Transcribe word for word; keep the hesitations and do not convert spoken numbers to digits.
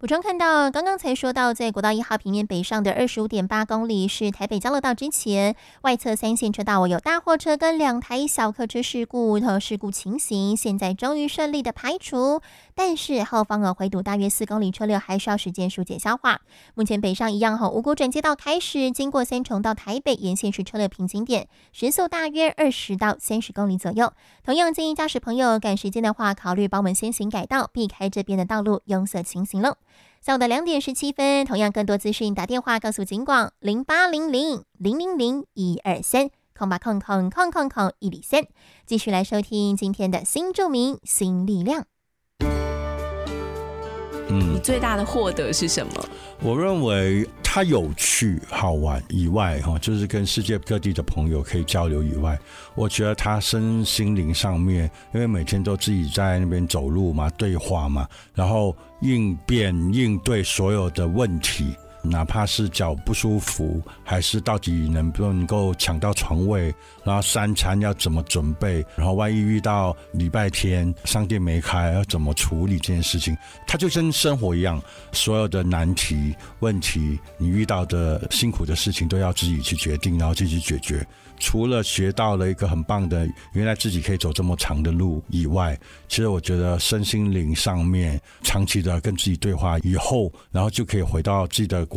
补充看到，刚刚才说到，在国道一号平面北上的二十五点八公里是台北交流道之前，外侧三线车道有大货车跟两台小客车事故和事故情形，现在终于顺利的排除，但是后方有回堵大约四公里车流还需要时间疏解消化。目前北上一样五股转接道开始，经过三重到台北沿线是车流瓶颈点，时速大约二十到三十公里左右。同样建议驾驶朋友赶时间的话，考虑帮我们先行改道，避开这边的道路拥塞情形喽。下午的两点十七分，同样更多资讯打电话告诉警广零八零零零零零一二三空八空空空空空一里三，继续来收听今天的新著名新力量。 嗯，你最大的获得是什么？ 我认为它有趣好玩以外，就是跟世界各地的朋友可以交流以外，我觉得它身心灵上面，因为每天都自己在那边走路嘛，对话嘛，然后应变应对所有的问题，哪怕是脚不舒服，还是到底能不能够抢到床位，然后三餐要怎么准备，然后万一遇到礼拜天商店没开要怎么处理这件事情，它就跟生活一样，所有的难题问题你遇到的辛苦的事情都要自己去决定，然后自己解决。除了学到了一个很棒的原来自己可以走这么长的路以外，其实我觉得身心灵上面长期的跟自己对话以后，然后就可以回到自己的